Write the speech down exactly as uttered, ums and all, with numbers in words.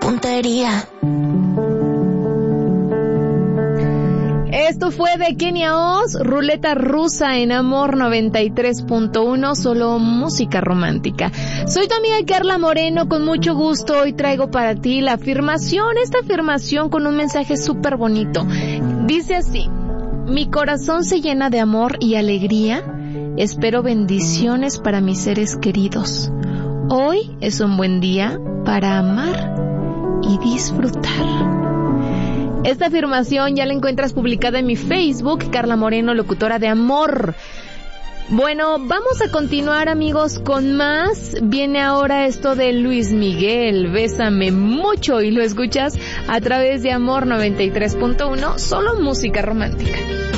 puntería. Esto fue de Kenia Oz, Ruleta Rusa en Amor noventa y tres punto uno, solo música romántica. Soy tu amiga Carla Moreno, con mucho gusto hoy traigo para ti la afirmación, esta afirmación con un mensaje súper bonito. Dice así: mi corazón se llena de amor y alegría, espero bendiciones para mis seres queridos. Hoy es un buen día para amar y disfrutar. Esta afirmación ya la encuentras publicada en mi Facebook, Carla Moreno, locutora de amor. Bueno, vamos a continuar, amigos, con más. Viene ahora esto de Luis Miguel, Bésame Mucho, y lo escuchas a través de Amor noventa y tres punto uno, solo música romántica.